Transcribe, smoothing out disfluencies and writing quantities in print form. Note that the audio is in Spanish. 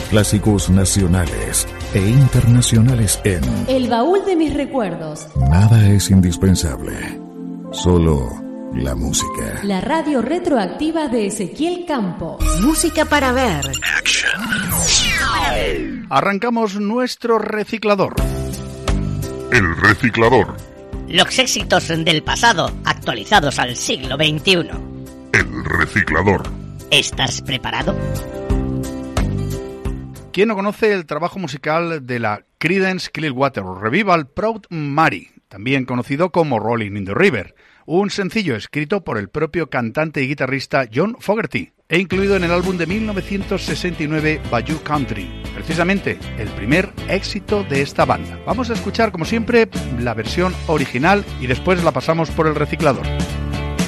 clásicos nacionales e internacionales en El baúl de mis recuerdos. Nada es indispensable, solo la música. La radio retroactiva de Ezequiel Campo. Música para ver. Arrancamos nuestro reciclador. El reciclador. Los éxitos del pasado actualizados al siglo XXI. El reciclador. ¿Estás preparado? ¿Quién no conoce el trabajo musical de la Creedence Clearwater Revival Proud Mary, también conocido como Rolling in the River? Un sencillo escrito por el propio cantante y guitarrista John Fogerty e incluido en el álbum de 1969 Bayou Country, precisamente el primer éxito de esta banda. Vamos a escuchar, como siempre, la versión original y después la pasamos por el reciclador.